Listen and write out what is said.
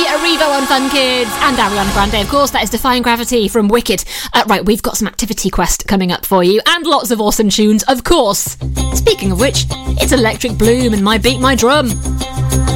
Revo on Fun Kids, and Ariana Grande, of course. That is Defying Gravity from Wicked. Right, we've got some Activity Quest coming up for you, and lots of awesome tunes, of course. Speaking of which, it's Electric Bloom and My Beat My Drum.